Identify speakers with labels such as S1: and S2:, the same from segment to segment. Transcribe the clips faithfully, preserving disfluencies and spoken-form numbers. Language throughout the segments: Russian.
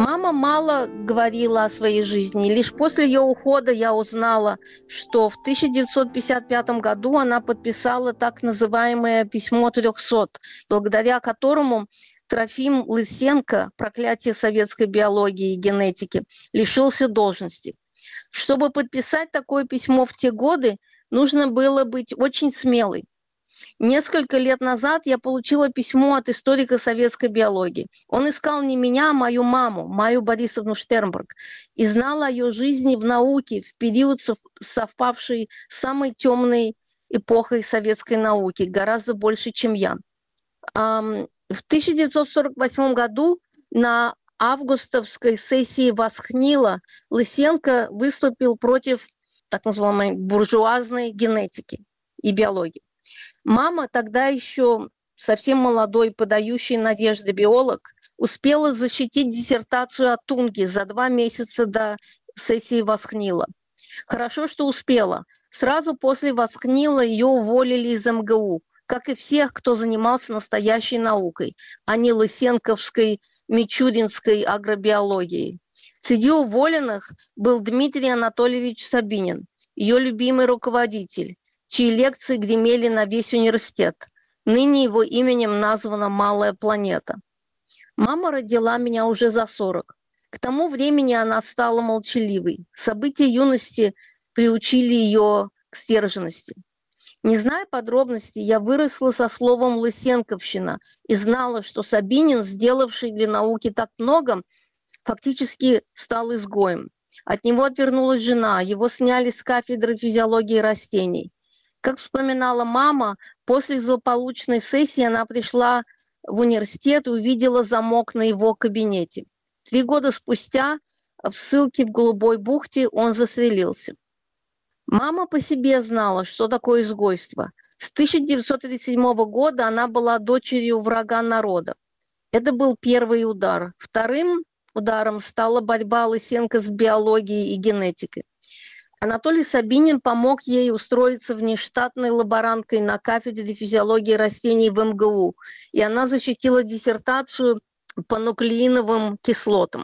S1: Мама мало говорила о своей жизни. Лишь после ее ухода я узнала, что в тысяча девятьсот пятьдесят пятом году она подписала так называемое «Письмо трехсот», благодаря которому Трофим Лысенко, проклятие советской биологии и генетики, лишился должности. Чтобы подписать такое письмо в те годы, нужно было быть очень смелой. Несколько лет назад я получила письмо от историка советской биологии. Он искал не меня, а мою маму, Майю Борисовну Штернберг, и знал о ее жизни в науке в период, совпавший с самой темной эпохой советской науки, гораздо больше, чем я. В тысяча девятьсот сорок восьмом году на августовской сессии Восхнила Лысенко выступил против так называемой буржуазной генетики и биологии. Мама, тогда еще совсем молодой, подающий надежды биолог, успела защитить диссертацию о Тунге за два месяца до сессии Восхнила. Хорошо, что успела. Сразу после Восхнила ее уволили из эм гэ у, как и всех, кто занимался настоящей наукой, а не лысенковской, мичуринской агробиологией. Среди уволенных был Дмитрий Анатольевич Сабинин, ее любимый руководитель, чьи лекции гремели на весь университет. Ныне его именем названа «Малая планета». Мама родила меня уже за сорок. К тому времени она стала молчаливой. События юности приучили ее к сдержанности. Не зная подробностей, я выросла со словом «лысенковщина» и знала, что Сабинин, сделавший для науки так много, фактически стал изгоем. От него отвернулась жена, его сняли с кафедры физиологии растений. Как вспоминала мама, после злополучной сессии она пришла в университет и увидела замок на его кабинете. Три года спустя в ссылке в Голубой бухте он застрелился. Мама по себе знала, что такое изгойство. С тысяча девятьсот тридцать седьмого года она была дочерью врага народа. Это был первый удар. Вторым ударом стала борьба Лысенко с биологией и генетикой. Анатолий Сабинин помог ей устроиться внештатной лаборанткой на кафедре физиологии растений в эм гэ у, и она защитила диссертацию по нуклеиновым кислотам.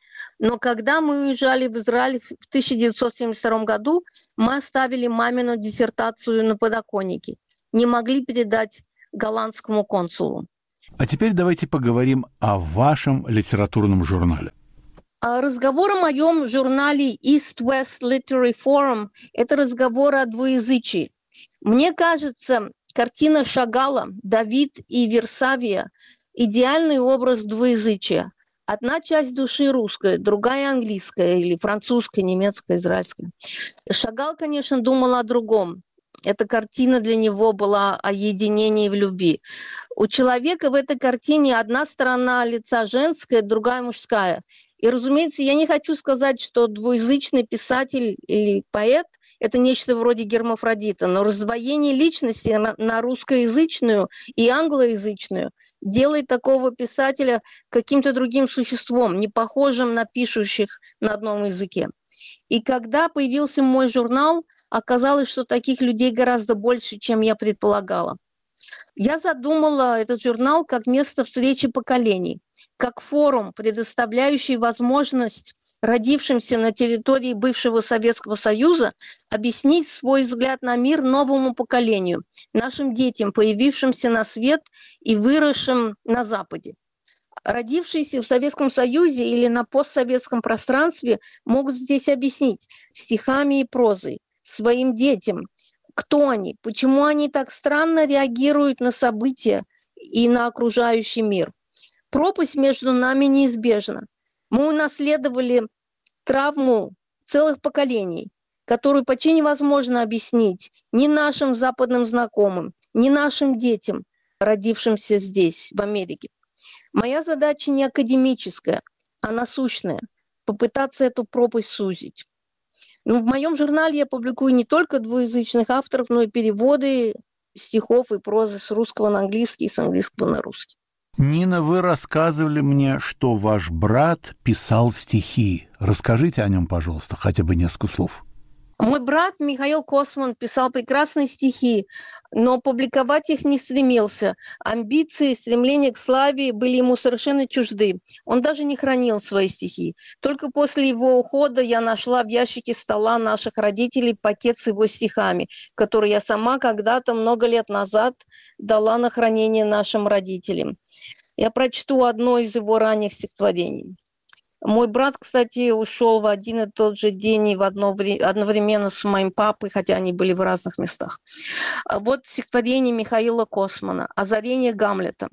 S1: Но когда мы уезжали в Израиль в тысяча девятьсот семьдесят втором году, мы оставили мамину диссертацию на подоконнике, не могли передать голландскому консулу.
S2: А теперь давайте поговорим о вашем литературном журнале.
S1: Разговор о моем журнале East-West Literary Forum – это разговор о двуязычии. Мне кажется, картина Шагала «Давид и Версавия» – идеальный образ двуязычия. Одна часть души русская, другая английская или французская, немецкая, израильская. Шагал, конечно, думал о другом. Эта картина для него была о единении в любви. У человека в этой картине одна сторона лица женская, другая мужская. И, разумеется, я не хочу сказать, что двуязычный писатель или поэт – это нечто вроде гермафродита, но раздвоение личности на, на русскоязычную и англоязычную делает такого писателя каким-то другим существом, не похожим на пишущих на одном языке. И когда появился мой журнал, оказалось, что таких людей гораздо больше, чем я предполагала. Я задумала этот журнал как место встречи поколений, как форум, предоставляющий возможность родившимся на территории бывшего Советского Союза объяснить свой взгляд на мир новому поколению, нашим детям, появившимся на свет и выросшим на Западе. Родившиеся в Советском Союзе или на постсоветском пространстве могут здесь объяснить стихами и прозой своим детям, кто они, почему они так странно реагируют на события и на окружающий мир. Пропасть между нами неизбежна. Мы унаследовали травму целых поколений, которую почти невозможно объяснить ни нашим западным знакомым, ни нашим детям, родившимся здесь, в Америке. Моя задача не академическая, а насущная – попытаться эту пропасть сузить. Но в моем журнале я публикую не только двуязычных авторов, но и переводы стихов и прозы с русского на английский и с английского на русский.
S2: Нина, вы рассказывали мне, что ваш брат писал стихи. Расскажите о нем, пожалуйста, хотя бы несколько слов.
S1: Мой брат Михаил Косман писал прекрасные стихи, но публиковать их не стремился. Амбиции, стремление к славе были ему совершенно чужды. Он даже не хранил свои стихи. Только после его ухода я нашла в ящике стола наших родителей пакет с его стихами, который я сама когда-то, много лет назад, дала на хранение нашим родителям. Я прочту одно из его ранних стихотворений. Мой брат, кстати, ушел в один и тот же день и в одно время, одновременно с моим папой, хотя они были в разных местах. Вот стихотворение Михаила Космана «Озарение Гамлета».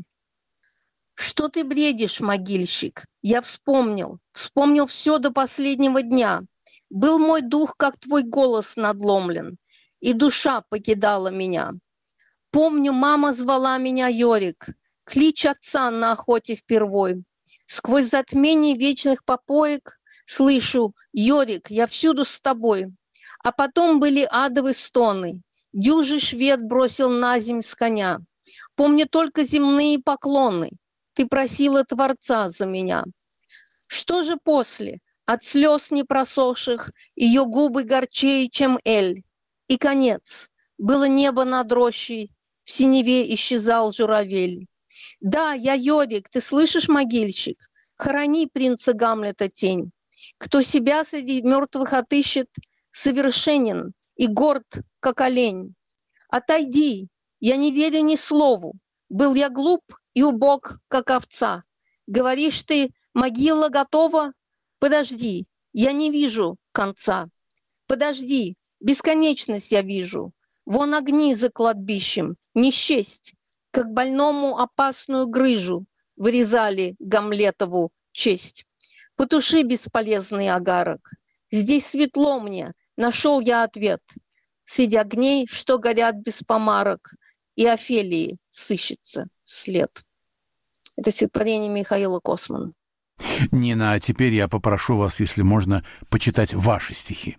S1: «Что ты бредишь, могильщик? Я вспомнил, вспомнил все до последнего дня. Был мой дух, как твой голос, надломлен, и душа покидала меня. Помню, мама звала меня Йорик, клич отца на охоте впервой. Сквозь затмение вечных попоек слышу: Йорик, я всюду с тобой. А потом были адовые стоны. Дюжий швед бросил на земь с коня. Помню только земные поклоны. Ты просила Творца за меня. Что же после? От слез непросохших ее губы горчее, чем эль. И конец. Было небо над рощей, в синеве исчезал журавель. Да, я Йорик, ты слышишь, могильщик? Хорони принца Гамлета тень. Кто себя среди мертвых отыщет, совершенен и горд, как олень. Отойди, я не верю ни слову. Был я глуп и убог, как овца. Говоришь ты, могила готова? Подожди, я не вижу конца. Подожди, бесконечность я вижу. Вон огни за кладбищем, не счесть. Как больному опасную грыжу вырезали Гамлетову честь. Потуши бесполезный огарок. Здесь светло мне, нашел я ответ. Среди огней, что горят без помарок, и Офелии сыщется след. Это стихотворение Михаила Космана.
S2: Нина, а теперь я попрошу вас, если можно, почитать ваши стихи.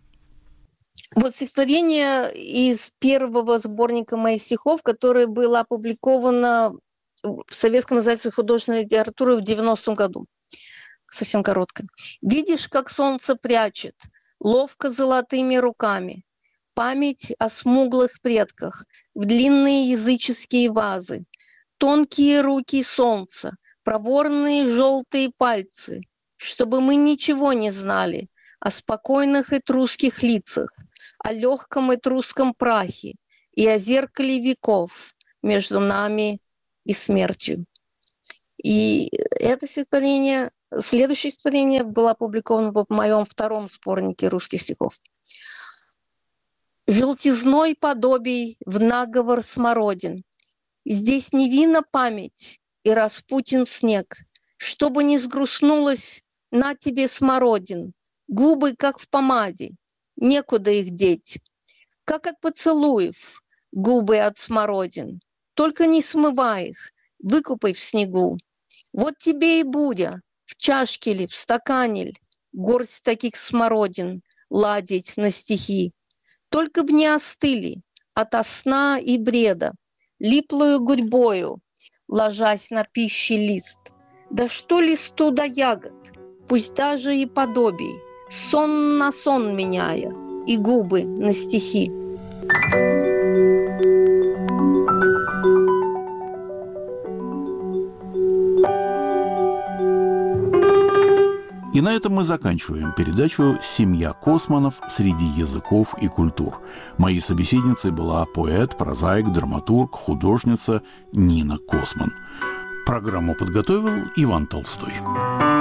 S1: Вот стихотворение из первого сборника моих стихов, которое было опубликовано в Советском издательстве художественной литературы в девяностом году. Совсем короткое. «Видишь, как солнце прячет, ловко золотыми руками, память о смуглых предках в длинные языческие вазы, тонкие руки солнца, проворные желтые пальцы, чтобы мы ничего не знали о спокойных этрусских лицах, о легком этрусском прахе и о зеркале веков между нами и смертью». И это стихотворение, следующее стихотворение было опубликовано в моем втором сборнике русских стихов. «Желтизной подобий в наговор смородин. Здесь невинна память и распутин снег. Чтобы не сгрустнулось, на тебе смородин. Губы, как в помаде, некуда их деть. Как от поцелуев, губы от смородин. Только не смывай их, выкупай в снегу. Вот тебе и буря, в чашке ли, в стакане ли, горсть таких смородин ладить на стихи. Только б не остыли ото сна и бреда, липлую гурьбою, ложась на пищи лист. Да что листу до ягод, пусть даже и подобий, сон на сон меняя, и губы на стихи.
S2: И на этом мы заканчиваем передачу «Семья Косманов среди языков и культур». Моей собеседницей была поэт, прозаик, драматург, художница Нина Косман. Программу подготовил Иван Толстой.